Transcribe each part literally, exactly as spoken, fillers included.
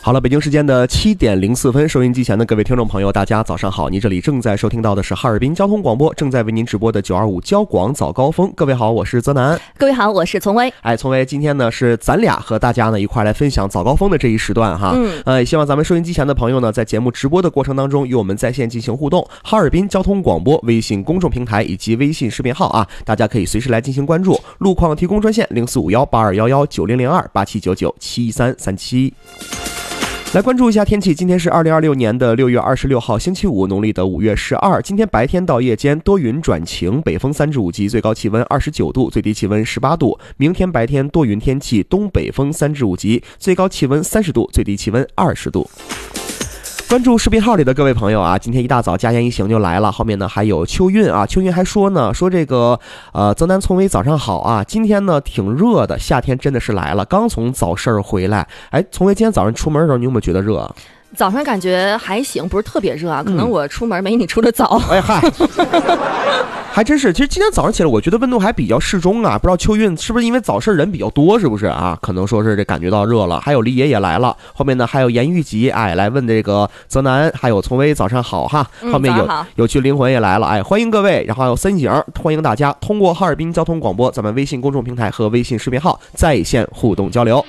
好了，北京时间的七点零四分，收音机前的各位听众朋友，大家早上好！你这里正在收听到的是哈尔滨交通广播，正在为您直播的九二五交广早高峰。各位好，我是泽南。 各位好，我是丛薇。 哎，丛薇，今天呢是咱俩和大家呢一块来分享早高峰的这一时段哈。嗯。呃，希望咱们收音机前的朋友呢，在节目直播的过程当中，与我们在线进行互动。哈尔滨交通广播微信公众平台以及微信视频号啊，大家可以随时来进行关注。路况提供专线零四五幺八二幺幺九零零二八七九九七三三七。来关注一下天气，今天是二零二六年的六月二十六号星期五，农历的五月十二。今天白天到夜间多云转晴，北风三至五级，最高气温二十九度，最低气温十八度。明天白天多云天气，东北风三至五级，最高气温三十度，最低气温二十度。关注视频号里的各位朋友啊，今天一大早家言一行就来了，后面呢还有秋韵啊，秋韵还说呢，说这个呃泽南丛薇早上好啊，今天呢挺热的，夏天真的是来了，刚从早市回来。哎，丛薇今天早上出门的时候，你有没有觉得热？ 早上感觉还行，不是特别热啊，可能我出门没你出的早。 嗯、哎嗨。还真是，其实今天早上起来，我觉得温度还比较适中啊。不知道秋韵是不是因为早市人比较多，是不是啊？可能说是这感觉到热了。还有李爷也来了，后面呢还有严玉吉，哎，来问这个泽南，还有丛薇早上好哈。后面有、嗯、有趣灵魂也来了，哎，欢迎各位。然后还有森景，欢迎大家通过哈尔滨交通广播咱们微信公众平台和微信视频号在线互动交流。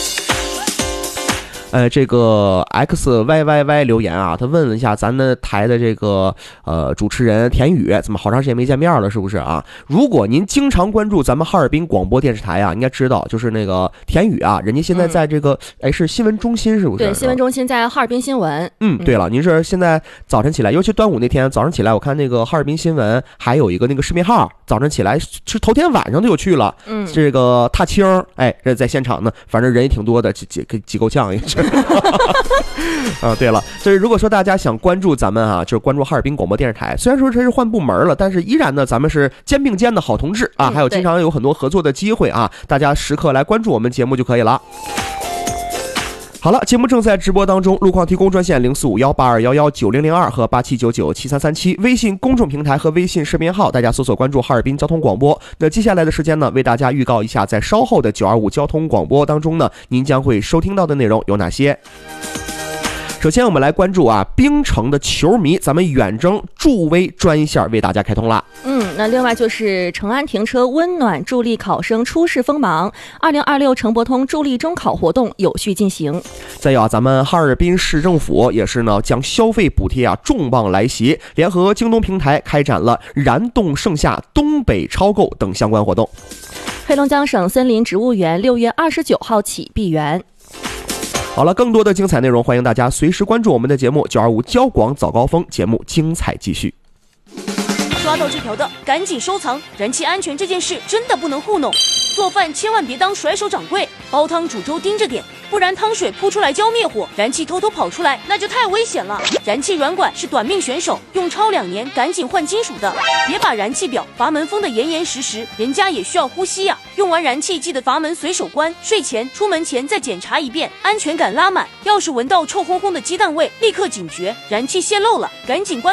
呃，这个 X Y Y Y 留言啊，他问了一下咱的台的这个呃主持人田宇，怎么好长时间没见面了，是不是啊？如果您经常关注咱们哈尔滨广播电视台啊，应该知道，就是那个田宇啊，人家现在在这个哎、嗯、是新闻中心，是不是？ 对，新闻中心在哈尔滨新闻。 嗯，对了，您是现在早晨起来，尤其端午那天早上起来，我看那个哈尔滨新闻还有一个那个视频号，早上起来是头天晚上就有去了。嗯，这个踏青，哎，这在现场呢，反正人也挺多的，几几几够呛也是。啊，对了，就是如果说大家想关注咱们啊，就是关注哈尔滨广播电视台，虽然说这是换部门了，但是依然呢，咱们是肩并肩的好同志啊，还有经常有很多合作的机会啊，大家时刻来关注我们节目就可以了。好了，节目正在直播当中，路况提供专线零四五幺八二幺幺九零零二和八七九九七三三七，微信公众平台和微信视频号，大家搜索关注哈尔滨交通广播。那接下来的时间呢，为大家预告一下，在稍后的九二五交通广播当中呢，您将会收听到的内容有哪些？首先我们来关注啊，冰城的球迷，咱们远征助威专线为大家开通了。 嗯，那另外就是成安停车温暖助力考生初试锋芒，二零二六成博通助力中考活动有序进行。 再有啊，咱们哈尔滨市政府也是呢，将消费补贴啊重磅来袭，联合京东平台开展了燃动盛夏东北超购等相关活动。 黑龙江省森林植物园六月二十九号起闭园。 好了，更多的精彩内容，欢迎大家随时关注我们的节目九二五交广早高峰，节目精彩继续。 刷到这条的赶紧收藏，燃气安全这件事真的不能糊弄，做饭千万别当甩手掌柜，煲汤煮粥盯着点，不然汤水扑出来浇灭火，燃气偷偷跑出来，那就太危险了。燃气软管是短命选手，用超两年赶紧换金属的，别把燃气表阀门封得严严实实，人家也需要呼吸呀、啊。用完燃气记得阀门随手关，睡前出门前再检查一遍，安全感拉满。要是闻到臭烘烘的鸡蛋味，立刻警觉，燃气泄漏了，赶紧关。